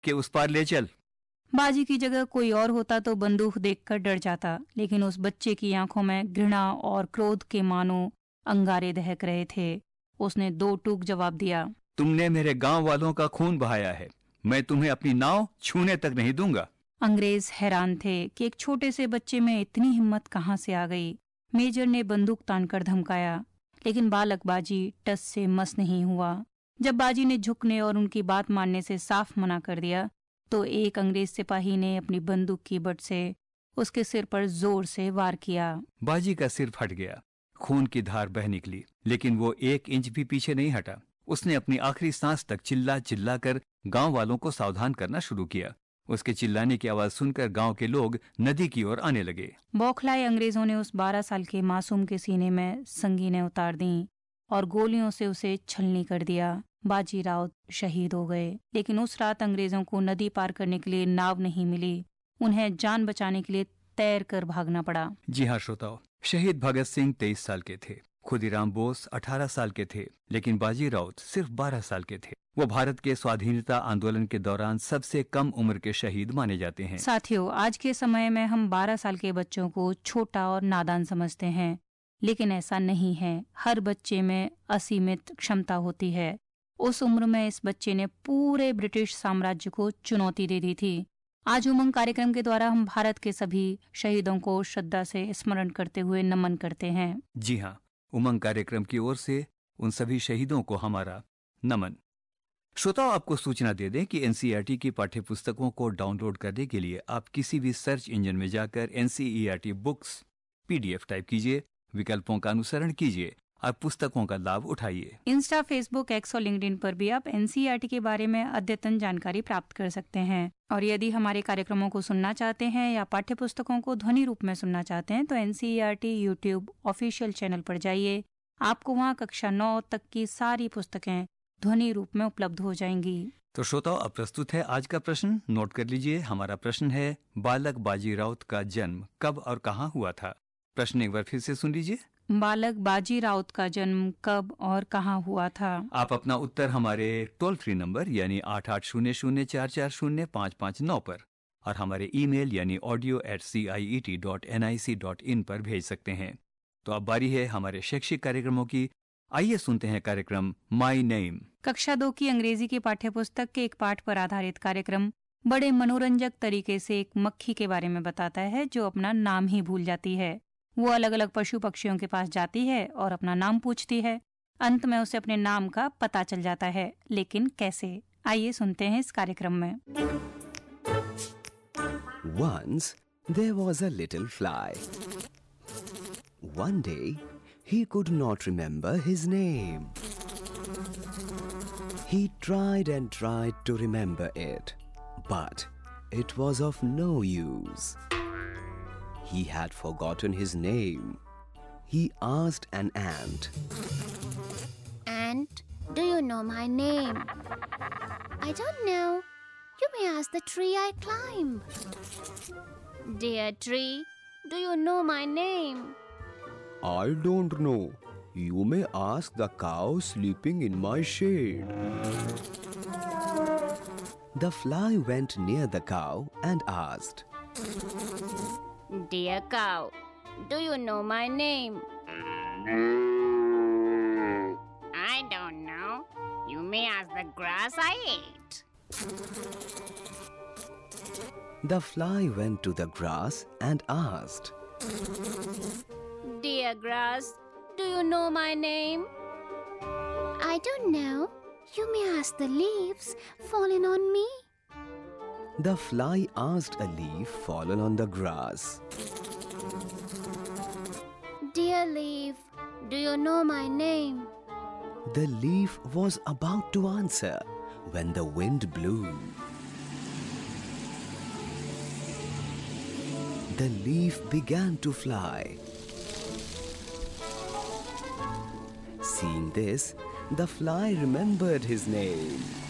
कि उस पार ले चल। बाजी की जगह कोई और होता तो बंदूक देखकर डर जाता, लेकिन उस बच्चे की आंखों में घृणा और क्रोध के मानो अंगारे दहक रहे थे। उसने दो टूक जवाब दिया, तुमने मेरे गांव वालों का खून बहाया है, मैं तुम्हें अपनी नाव छूने तक नहीं दूंगा। अंग्रेज हैरान थे कि एक छोटे से बच्चे में इतनी हिम्मत कहाँ से आ गई। मेजर ने बंदूक तानकर धमकाया, लेकिन बालक बाजी टस से मस नहीं हुआ। जब बाजी ने झुकने और उनकी बात मानने से साफ मना कर दिया तो एक अंग्रेज सिपाही ने अपनी बंदूक की बट से उसके सिर पर जोर से वार किया। बाजी का सिर फट गया, खून की धार बह निकली, लेकिन वो 1 इंच भी पीछे नहीं हटा। उसने अपनी आखिरी सांस तक चिल्ला चिल्ला कर गांव वालों को सावधान करना शुरू किया। उसके चिल्लाने की आवाज सुनकर गांव के लोग नदी की ओर आने लगे। बौखलाए अंग्रेजों ने उस 12 साल के मासूम के सीने में संगीनें उतार दी और गोलियों से उसे छलनी कर दिया। बाजी राउत शहीद हो गए, लेकिन उस रात अंग्रेजों को नदी पार करने के लिए नाव नहीं मिली। उन्हें जान बचाने के लिए तैर कर भागना पड़ा। जी हाँ श्रोताओ, शहीद भगत सिंह 23 साल के थे, खुदीराम बोस 18 साल के थे, लेकिन बाजी राउत सिर्फ 12 साल के थे। वो भारत के स्वाधीनता आंदोलन के दौरान सबसे कम उम्र के शहीद माने जाते हैं। साथियों, आज के समय में हम 12 साल के बच्चों को छोटा और नादान समझते हैं, लेकिन ऐसा नहीं है। हर बच्चे में असीमित क्षमता होती है। उस उम्र में इस बच्चे ने पूरे ब्रिटिश साम्राज्य को चुनौती दे दी थी। आज उमंग कार्यक्रम के द्वारा हम भारत के सभी शहीदों को श्रद्धा से स्मरण करते हुए नमन करते हैं। जी हाँ, उमंग कार्यक्रम की ओर से उन सभी शहीदों को हमारा नमन। श्रोताओं, आपको सूचना दे दें कि एनसीईआरटी की पाठ्य पुस्तकों को डाउनलोड करने के लिए आप किसी भी सर्च इंजन में जाकर एनसीईआरटी बुक्स पीडीएफ टाइप कीजिए, विकल्पों का अनुसरण कीजिए और पुस्तकों का लाभ उठाइए। इंस्टा, फेसबुक, एक्स और लिंक्डइन पर भी आप एनसीईआरटी के बारे में अद्यतन जानकारी प्राप्त कर सकते हैं। और यदि हमारे कार्यक्रमों को सुनना चाहते हैं या पाठ्य पुस्तकों को ध्वनि रूप में सुनना चाहते हैं तो एनसीईआरटी यूट्यूब ऑफिशियल चैनल पर जाइए। आपको वहाँ कक्षा 9 तक की सारी पुस्तकें ध्वनि रूप में उपलब्ध हो जाएंगी। तो श्रोताओं, अब प्रस्तुत है आज का प्रश्न। नोट कर लीजिए, हमारा प्रश्न है, बालक बाजी राउत का जन्म कब और कहाँ हुआ था। प्रश्न एक बार फिर से सुन लीजिए। बालक बाजी राउत का जन्म कब और कहाँ हुआ था। आप अपना उत्तर हमारे टोल फ्री नंबर यानी 8800440559 पर और हमारे ईमेल यानी audio@ciet.nic.in पर भेज सकते हैं। तो अब बारी है हमारे शैक्षिक कार्यक्रमों की। आइए सुनते हैं कार्यक्रम माई नेम। कक्षा 2 की अंग्रेजी की पाठ्य पुस्तक के एक पाठ पर आधारित कार्यक्रम बड़े मनोरंजक तरीके से एक मक्खी के बारे में बताता है जो अपना नाम ही भूल जाती है। वो अलग अलग पशु पक्षियों के पास जाती है और अपना नाम पूछती है। अंत में उसे अपने नाम का पता चल जाता है, लेकिन कैसे? आइए सुनते हैं इस कार्यक्रम में। Once there was a little fly. One day he could not remember his name. He tried and tried to remember it, but it was of no use. He had forgotten his name. He asked an ant, "Ant, do you know my name?" "I don't know. You may ask the tree I climb." "Dear tree, do you know my name?" "I don't know. You may ask the cow sleeping in my shade." The fly went near the cow and asked, "Dear cow, do you know my name?" "I don't know. You may ask the grass I ate." The fly went to the grass and asked, "Dear grass, do you know my name?" "I don't know. You may ask the leaves fallen on me." The fly asked a leaf fallen on the grass, "Dear leaf, do you know my name?" The leaf was about to answer when the wind blew. The leaf began to fly. Seeing this, the fly remembered his name.